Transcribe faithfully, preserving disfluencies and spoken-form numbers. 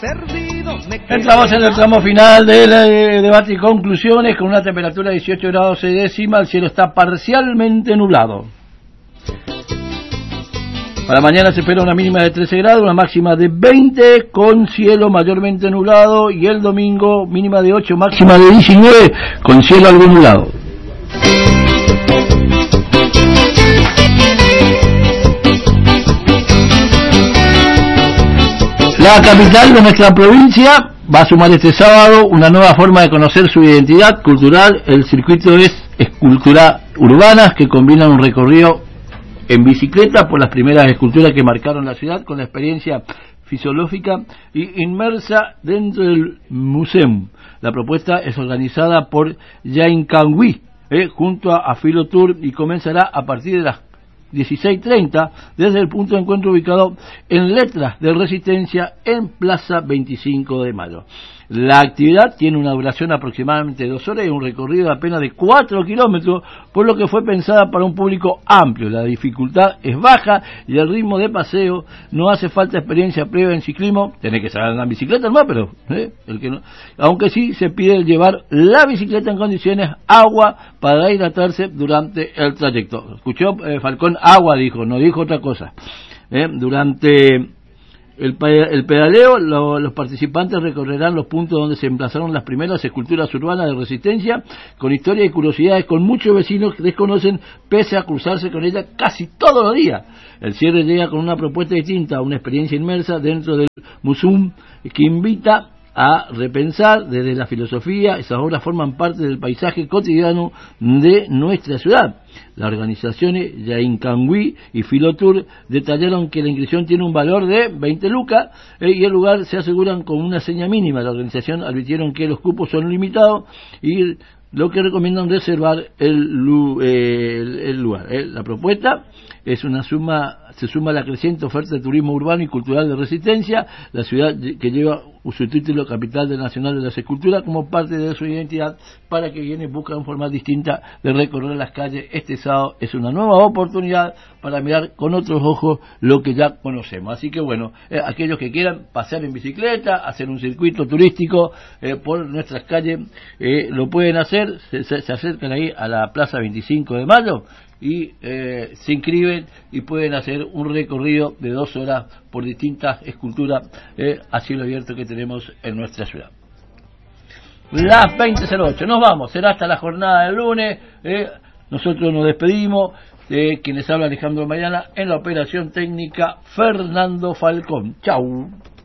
Entramos en el tramo final del eh, debate y conclusiones con una temperatura de dieciocho grados seis décimas. El cielo está parcialmente nublado. Para mañana se espera una mínima de trece grados, una máxima de veinte con cielo mayormente nublado, y el domingo mínima de ocho, máxima de diecinueve con cielo algo nublado. La capital de nuestra provincia va a sumar este sábado una nueva forma de conocer su identidad cultural. El circuito es Esculturas Urbanas, que combina un recorrido en bicicleta por las primeras esculturas que marcaron la ciudad, con la experiencia fisiológica y inmersa dentro del museo. La propuesta es organizada por Yaincanguí, eh, junto a, a Filotour, y comenzará a partir de las dieciséis treinta desde el punto de encuentro ubicado en Letras de Resistencia en Plaza veinticinco de mayo. La actividad tiene una duración aproximadamente de dos horas y un recorrido de apenas de cuatro kilómetros, por lo que fue pensada para un público amplio. La dificultad es baja y el ritmo de paseo no hace falta experiencia previa en ciclismo. Tenés que saber andar en bicicleta, hermano, pero ¿eh? el que no, aunque sí se pide llevar la bicicleta en condiciones, agua para hidratarse durante el trayecto. Escuchó eh, Falcón, agua dijo, no dijo otra cosa. ¿Eh? Durante El, el pedaleo, lo, los participantes recorrerán los puntos donde se emplazaron las primeras esculturas urbanas de Resistencia, con historias y curiosidades con muchos vecinos que desconocen, pese a cruzarse con ella casi todos los días. El cierre llega con una propuesta distinta, una experiencia inmersa dentro del Musum, que invita a repensar desde la filosofía. Esas obras forman parte del paisaje cotidiano de nuestra ciudad. Las organizaciones Yaincanguí y Filotour detallaron que la inscripción tiene un valor de veinte lucas eh, y el lugar se aseguran con una seña mínima. La organización advirtieron que los cupos son limitados y lo que recomiendan reservar el, eh, el, el lugar. Eh. La propuesta es una suma, se suma a la creciente oferta de turismo urbano y cultural de Resistencia, la ciudad que lleva su título Capital Nacional de las Esculturas como parte de su identidad, para que quienes buscan forma distinta de recorrer las calles este sábado. Es una nueva oportunidad para mirar con otros ojos lo que ya conocemos. Así que bueno, eh, aquellos que quieran pasear en bicicleta, hacer un circuito turístico eh, por nuestras calles, eh, lo pueden hacer. Se, se, se acercan ahí a la Plaza veinticinco de mayo y eh, se inscriben y pueden hacer un recorrido de dos horas por distintas esculturas eh, a cielo abierto que tenemos en nuestra ciudad. Las veinte cero ocho, nos vamos, será hasta la jornada del lunes. eh, nosotros nos despedimos de quienes habla Alejandro Mayana, en la operación técnica Fernando Falcón. Chau.